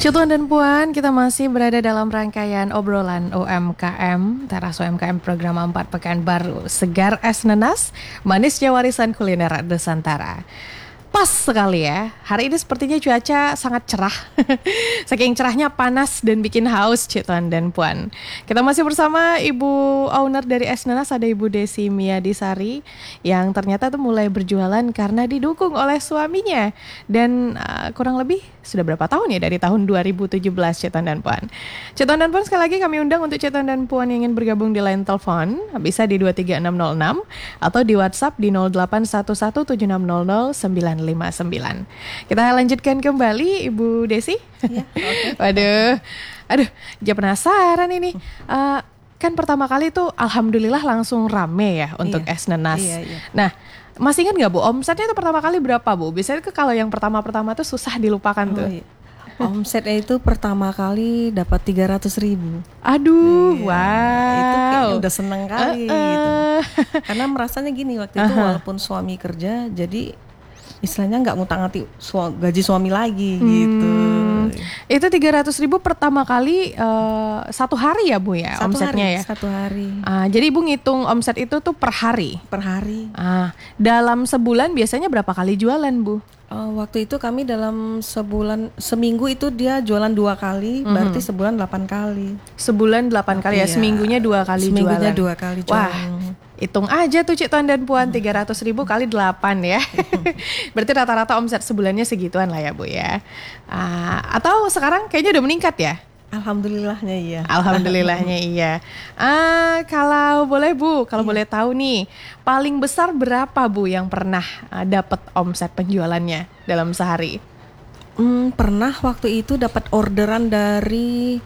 Tuan dan Puan, kita masih berada dalam rangkaian obrolan UMKM, Teras UMKM Program 4 Pekan Baru. Segar es nenas, manisnya warisan kuliner Nusantara. Pas sekali ya, hari ini sepertinya cuaca sangat cerah. Saking cerahnya panas dan bikin haus, Tuan dan Puan. Kita masih bersama Ibu owner dari Es Nenas, ada Ibu Desi Miadisari, yang ternyata tuh mulai berjualan karena didukung oleh suaminya. Dan kurang lebih sudah berapa tahun ya, dari tahun 2017, Tuan dan Puan. Tuan dan Puan, sekali lagi kami undang untuk Tuan dan Puan yang ingin bergabung di line telepon, bisa di 23606 atau di WhatsApp di 08117600 959. Kita lanjutkan kembali Ibu Desi. Ya, okay. Aduh, jadi penasaran ini. Kan pertama kali tuh alhamdulillah langsung rame ya untuk Es Nenas. Iya. Nah, masih ingat nggak Bu, omsetnya itu pertama kali berapa Bu? Biasanya kalau yang pertama tuh susah dilupakan tuh. Iya. Omsetnya itu pertama kali dapat 300.000. Aduh, iya. wow. Itu kayaknya udah seneng kali gitu. Karena merasanya gini, waktu itu walaupun suami kerja, jadi istilahnya nggak ngutang-ngatik gaji suami lagi gitu. Itu 300.000 pertama kali satu hari ya Bu ya, omsetnya ya? Satu hari. Jadi Ibu ngitung omset itu tuh per hari? Per hari. Dalam sebulan biasanya berapa kali jualan Bu? Waktu itu kami dalam seminggu itu dia jualan 2 kali, berarti sebulan 8 kali. Sebulan 8 kali ya, seminggunya 2 kali seminggunya jualan. 2 kali jualan. Wah, hitung aja tuh Tuan dan Puan, 300.000 kali 8 ya. Berarti rata-rata omset sebulannya segituan lah ya Bu ya. Atau sekarang kayaknya udah meningkat ya? Alhamdulillahnya iya. Alhamdulillahnya iya. Kalau boleh Bu, boleh tahu nih, paling besar berapa Bu yang pernah dapat omset penjualannya dalam sehari? Pernah waktu itu dapat orderan dari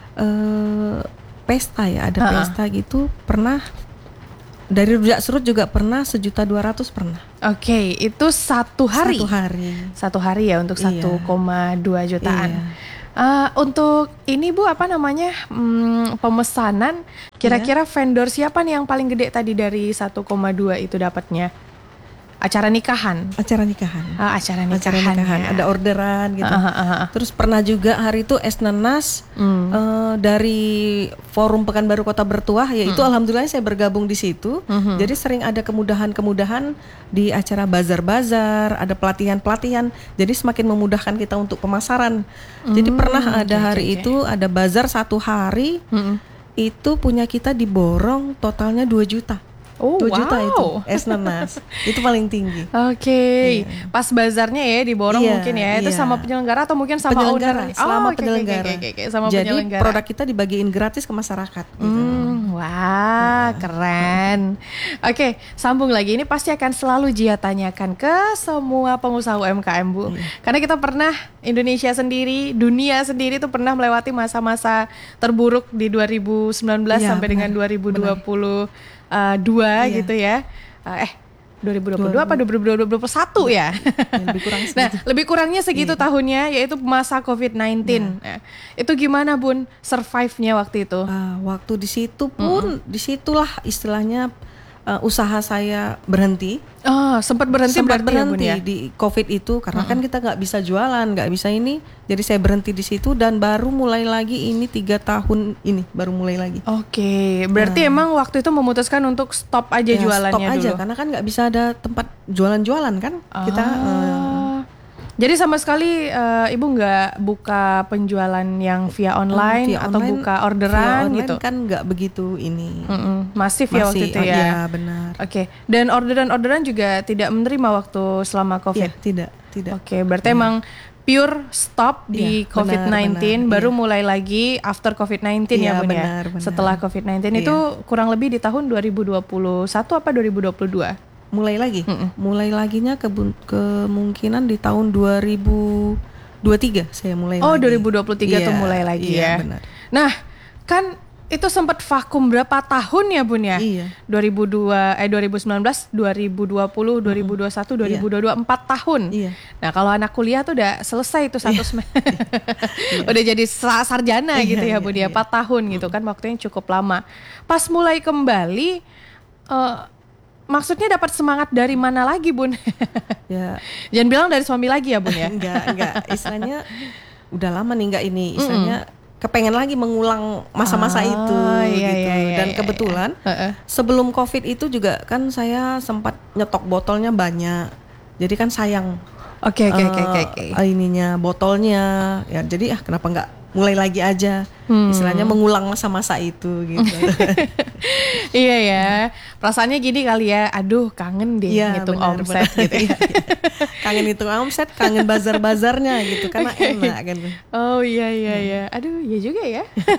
pesta ya, ada pesta gitu. Pernah dari Rujak Serut juga pernah 1.200.000 pernah. Oke, itu satu hari. Satu hari ya untuk 1,2 jutaan. Iya. Untuk ini Bu, pemesanan, kira-kira vendor siapa nih yang paling gede tadi dari 1,2 itu dapatnya? Acara nikahan. Acara nikahan. Ya. Ada orderan gitu. Terus pernah juga hari itu Es Nenas dari Forum Pekanbaru Kota Bertuah, yaitu alhamdulillah saya bergabung di situ. Jadi sering ada kemudahan-kemudahan di acara bazar-bazar, ada pelatihan-pelatihan. Jadi semakin memudahkan kita untuk pemasaran. Jadi pernah ada hari itu ada bazar 1 hari, itu punya kita diborong totalnya 2 juta. 2 juta itu Es Nenas. Itu paling tinggi. Oke. Pas bazarnya ya diborong mungkin ya. Itu sama penyelenggara atau mungkin sama owner? Selama penyelenggara. Sama jadi penyelenggara. Produk kita dibagiin gratis ke masyarakat gitu. Wah, keren. Oke, sambung lagi. Ini pasti akan selalu Jia tanyakan ke semua pengusaha UMKM Bu. Karena kita pernah, Indonesia sendiri, dunia sendiri tuh pernah melewati masa-masa terburuk di 2019 sampai dengan 2020. 2 gitu ya. 2022 apa 2021 ya? Lebih kurang segitu. Nah, lebih kurangnya segitu tahunnya, yaitu masa COVID-19. Nah, itu gimana Bun survive-nya waktu itu? Waktu di situ pun disitulah istilahnya usaha saya berhenti. Sempat berhenti ya, di COVID itu karena kan kita nggak bisa jualan, nggak bisa ini. Jadi saya berhenti di situ dan baru mulai lagi ini 3 tahun ini baru mulai lagi. Oke, berarti emang waktu itu memutuskan untuk stop aja jualannya stop aja dulu. Karena kan nggak bisa ada tempat jualan-jualan kan kita. Jadi sama sekali Ibu nggak buka penjualan yang via online atau buka orderan via gitu? Kan nggak begitu ini. Masif ya waktu itu ya? Iya benar. Oke, dan orderan juga tidak menerima waktu selama COVID? Ya, tidak. Oke, berarti emang pure stop di COVID-19, baru mulai lagi after COVID-19 ya Bun ya? Benar. Setelah COVID-19 itu kurang lebih di tahun 2021 apa 2022? Mulai lagi. Mulai laginya kemungkinan di tahun 2023 saya mulai lagi. 2023 tuh mulai lagi ya. Benar. Nah, kan itu sempat vakum berapa tahun ya Bun ya? Iya. 2019, 2020, 2021, 2022, 4 tahun. Iya. Nah, kalau anak kuliah tuh udah selesai tuh satu semester. Udah jadi sarjana gitu ya Bun ya, 4 tahun gitu kan, waktunya cukup lama. Pas mulai kembali maksudnya dapat semangat dari mana lagi Bun? Ya. Jangan bilang dari suami lagi ya Bun ya? Enggak. Istilahnya udah lama nih nggak ini, istilahnya kepengen lagi mengulang masa-masa itu gitu. Dan kebetulan sebelum COVID itu juga kan saya sempat nyetok botolnya banyak, jadi kan sayang. Oke. Ininya botolnya, ya jadi kenapa nggak mulai lagi aja, istilahnya mengulang masa-masa itu gitu. Iya ya, perasaannya gini kali ya, aduh kangen deh ngitung omset gitu ya. Kangen hitung omset, kangen bazar-bazarnya gitu, karena enak kan. Oh iya, aduh iya juga ya.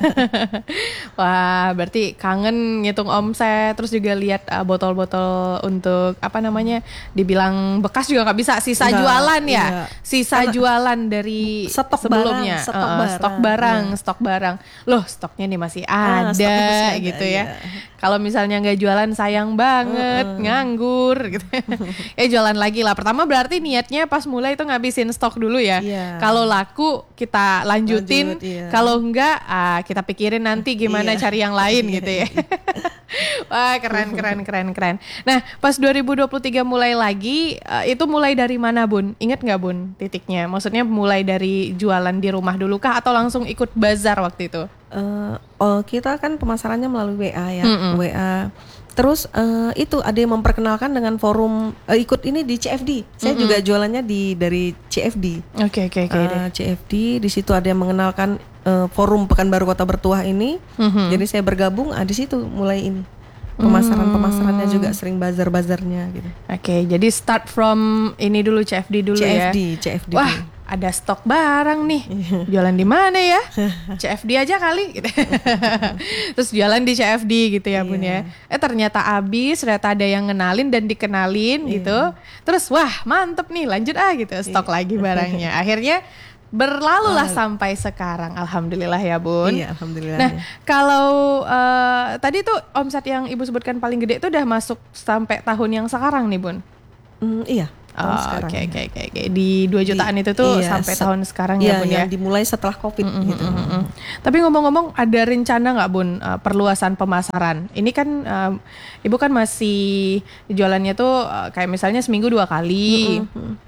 Wah, berarti kangen ngitung omset, terus juga lihat botol-botol untuk apa namanya, dibilang bekas juga nggak bisa, sisa jualan ya, sisa karena jualan dari stok sebelumnya, barang, stok barang. Loh, stoknya nih masih ada gitu ya. Kalau misalnya nggak jualan sayang banget, nganggur gitu. Jualan lagi lah. Pertama berarti niatnya pas mulai itu ngabisin stok dulu ya. Kalau laku kita lanjutin, kalau enggak kita pikirin nanti gimana cari yang lain gitu ya. Wah, keren. Nah, pas 2023 mulai lagi, itu mulai dari mana Bun? Ingat nggak Bun titiknya? Maksudnya mulai dari jualan di rumah dulu kah atau langsung ikut bazar waktu itu? Kita kan pemasarannya melalui WA ya, WA. Terus itu ada yang memperkenalkan dengan forum, ikut ini di CFD. Saya juga jualannya dari CFD. Oke. CFD, di situ ada yang mengenalkan forum Pekanbaru Kota Bertuah ini. Jadi saya bergabung, di situ mulai ini. Pemasarannya juga sering bazar-bazarnya gitu. Oke, jadi start from ini dulu, CFD dulu ya. CFD. Wah, ada stok barang nih. Jualan di mana ya? CFD aja kali gitu. Terus jualan di CFD gitu ya Bun ya. Ternyata habis, ternyata ada yang ngenalin dan dikenalin gitu. Terus wah, mantep nih, lanjut gitu. Stok lagi barangnya. Akhirnya berlalulah sampai sekarang, alhamdulillah ya Bun. Iya, alhamdulillah. Nah, kalau tadi tuh omset yang Ibu sebutkan paling gede itu udah masuk sampai tahun yang sekarang nih Bun? Iya. Oke. Di 2 jutaan itu tuh sampai tahun sekarang ya Bun ya? Yang dimulai setelah COVID gitu. Tapi ngomong-ngomong, ada rencana nggak Bun perluasan pemasaran? Ini kan Ibu kan masih jualannya tuh kayak misalnya seminggu 2 kali.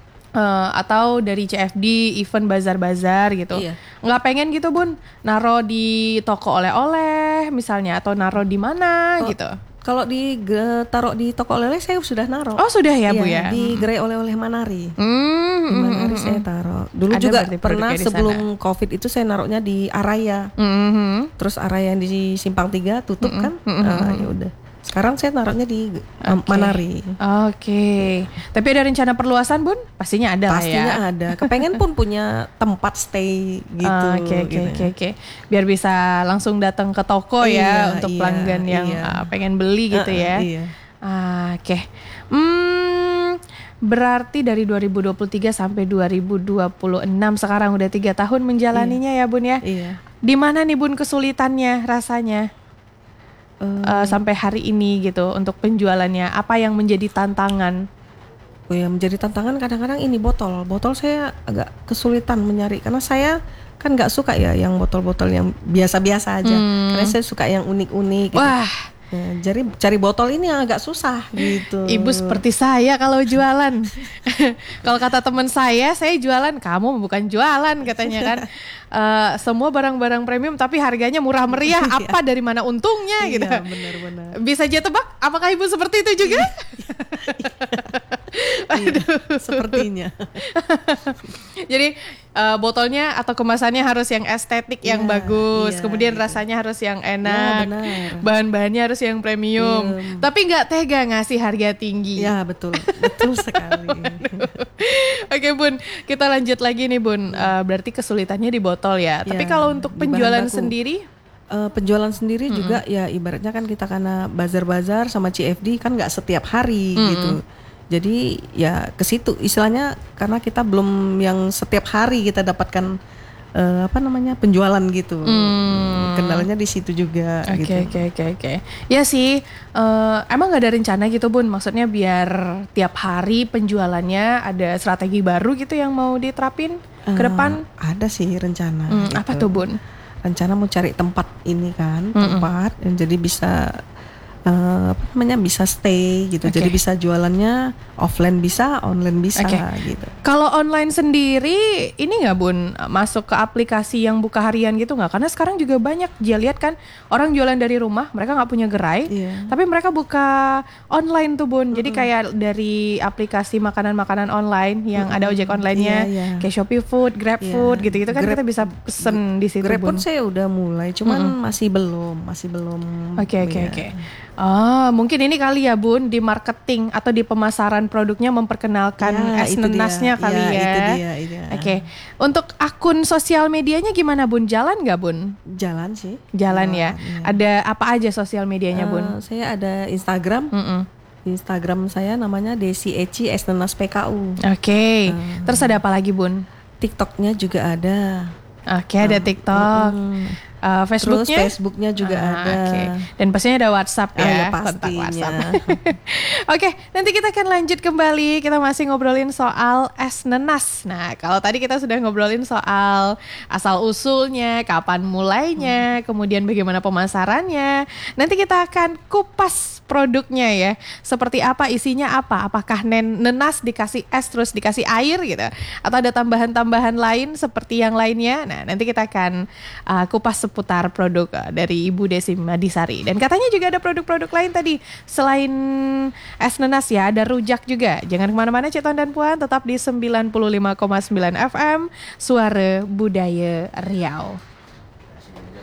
Atau dari CFD event bazar-bazar gitu. Nggak pengen gitu Bun naro di toko oleh-oleh misalnya, atau naro di mana gitu? Kalau taruh di toko oleh-oleh saya sudah naro. Oh sudah ya Bu ya? Di gerai oleh-oleh Manari. Di Manari saya taruh. Dulu ada juga pernah sebelum COVID itu saya naruhnya di Araya. Terus Araya yang di Simpang 3 tutup kan. Ya udah. Sekarang saya naruhnya di Manari. Oke. Tapi ada rencana perluasan Bun? Pastinya ada lah ya. Pastinya ada. Kepengen pun punya tempat stay gitu. Oke. Biar bisa langsung datang ke toko ya untuk pelanggan yang pengen beli gitu ya. Oke. Berarti dari 2023 sampai 2026 sekarang udah 3 tahun menjalaninya ya Bun ya. Di mana nih Bun kesulitannya rasanya? Sampai hari ini gitu untuk penjualannya, apa yang menjadi tantangan? Menjadi tantangan kadang-kadang ini botol saya agak kesulitan mencari, karena saya kan nggak suka ya yang botol-botol yang biasa-biasa aja, karena saya suka yang unik-unik gitu. Wah, jadi cari botol ini yang agak susah gitu. Ibu seperti saya kalau jualan. Kalau kata teman saya jualan, kamu bukan jualan katanya kan. Semua barang-barang premium tapi harganya murah meriah. Apa dari mana untungnya gitu. Benar-benar. Bisa aja tebak, apakah Ibu seperti itu juga? Aduh, sepertinya. Jadi botolnya atau kemasannya harus yang estetik, yang bagus. Kemudian gitu. rasanya harus yang enak. Bahan-bahannya harus yang premium. Tapi nggak tega ngasih harga tinggi. Ya betul sekali. Oke Bun, kita lanjut lagi nih Bun. Berarti kesulitannya di botol ya. Tapi kalau untuk penjualan sendiri? Penjualan sendiri juga ya ibaratnya kan kita karena bazar-bazar sama CFD kan nggak setiap hari gitu. Jadi ya ke situ istilahnya, karena kita belum yang setiap hari kita dapatkan penjualan gitu. Kendalanya di situ juga. Oke. Ya sih, emang nggak ada rencana gitu Bun? Maksudnya biar tiap hari penjualannya ada strategi baru gitu yang mau diterapin ke depan? Ada sih rencana. Gitu. Apa tuh Bun? Rencana mau cari tempat ini kan, tempat yang jadi bisa apa namanya, bisa stay gitu. Jadi bisa jualannya offline bisa, online bisa gitu. Kalau online sendiri ini nggak Bun masuk ke aplikasi yang buka harian gitu nggak? Karena sekarang juga banyak dia lihat kan orang jualan dari rumah, mereka nggak punya gerai, tapi mereka buka online tuh Bun. Jadi kayak dari aplikasi makanan-makanan online yang ada ojek online-nya, kayak Shopee Food, Grab Food gitu-gitu kan, kita bisa pesen di situ Grab Bun. Food saya udah mulai, cuman masih belum. Oke. Oh, mungkin ini kali ya Bun, di marketing atau di pemasaran produknya memperkenalkan es nenasnya kali ya. Itu dia. Oke. Untuk akun sosial medianya gimana Bun? Jalan nggak Bun? Jalan sih. Jalan ya. Ada apa aja sosial medianya Bun? Saya ada Instagram. Instagram saya namanya Desi Eci Es Nenas PKU. Oke. Terus ada apa lagi Bun? TikToknya juga ada. Oke, ada TikTok. Facebooknya? Terus Facebooknya juga ada. Dan pastinya ada WhatsApp ya, kontak WhatsApp. Oke, nanti kita akan lanjut kembali. Kita masih ngobrolin soal es nenas. Nah, kalau tadi kita sudah ngobrolin soal asal usulnya, kapan mulainya, kemudian bagaimana pemasarannya. Nanti kita akan kupas produknya ya. Seperti apa, isinya apa? Apakah nenas dikasih es terus dikasih air gitu? Atau ada tambahan-tambahan lain seperti yang lainnya? Nah, nanti kita akan kupas seputar produk dari Ibu Desi Madisari. Dan katanya juga ada produk-produk lain tadi selain es nenas ya, ada rujak juga. Jangan kemana-mana Ceton dan Puan, tetap di 95,9 FM Suara Budaya Riau.